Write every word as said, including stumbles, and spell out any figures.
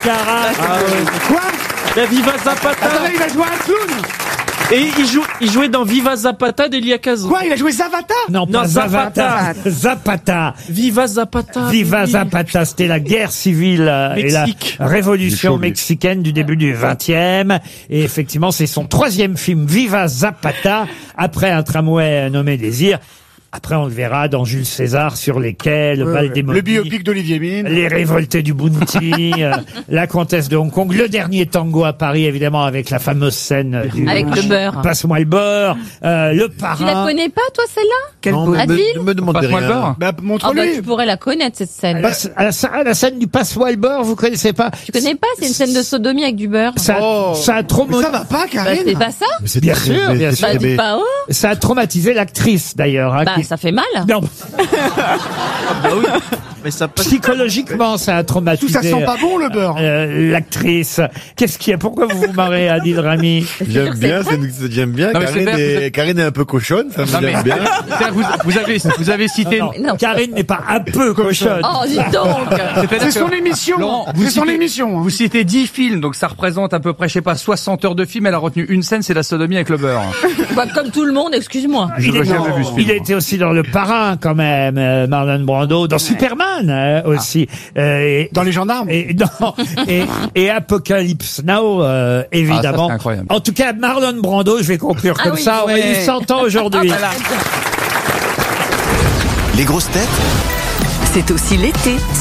Cara. Ah, ouais. Quoi? La Viva Zapata. Attendez, il a joué un clown. Et il, joue, il jouait dans Viva Zapata d'Elia Kazan. Quoi? Il a joué Zavata? Non, Non, pas Zapata. Zapata. Zapata. Viva Zapata. Viva oui. Zapata, c'était la guerre civile euh, et la Mexique. révolution Du show, lui. mexicaine du début du vingtième. Et effectivement, c'est son troisième film, Viva Zapata, après un tramway nommé Désir. Après, on le verra dans Jules César sur les quais, le Ouais, bal ouais. des Le maudits, biopic d'Olivier Mine. les révoltés du Bounty, euh, la comtesse de Hong Kong, le dernier tango à Paris, évidemment, avec la fameuse scène du Avec le beurre. Passe-moi le beurre, euh, le Tu la parrain. connais pas, toi, celle-là? Quel Non, beau- mais Advil me, me demandez Passe-moi le rien. beurre. Bah, Ah bah, montre-lui. tu pourrais la connaître, cette scène. La, à la, à la scène du Passe-moi le beurre, vous connaissez pas? Tu connais pas? C'est une scène de sodomie avec du beurre. Ça, Oh. ça a trop Mais ça va pas, Bah, Karine? c'est pas ça? Mais c'est Bien très- sûr, mais bien c'est sûr. Bah, très dis bien. pas oh. Ça a traumatisé l'actrice, d'ailleurs. Hein, Bah, qui- ça fait mal. Non, Bah oui. Mais ça passe. psychologiquement, ça a Tout traumatisé ça sent pas bon, le beurre. euh, l'actrice. Qu'est-ce qu'il y a? Pourquoi vous vous marrez, Adil Rami? J'aime bien, c'est une- j'aime bien. Non, mais c'est Karine vrai, est, vous- Karine est un peu cochonne, ça me Non, mais- j'aime bien. C'est-à-dire que Vous, vous avez, vous avez cité. Non, Non. Karine n'est pas un peu cochonne. Oh, dis donc. C'est-à-dire C'est son que- émission. Laurent, C'est vous son citez- émission. hein. Vous citez dix films, donc ça représente à peu près, je sais pas, soixante heures de film. Elle a retenu une scène, c'est la sodomie avec le beurre. Bah, comme tout le monde, excuse-moi. Je Il, n'ai est- jamais vu ce film. il a été aussi dans Le Parrain, quand même, euh, Marlon Brando, dans Superman euh, aussi. Euh, et, Dans les gendarmes. et, non, et, et Apocalypse Now, euh, Ah, ça, évidemment. c'est incroyable. En tout cas, Marlon Brando, je vais conclure Ah comme oui, ça, aurait ouais. eu cent ans aujourd'hui. Ah, voilà. Les grosses têtes C'est aussi l'été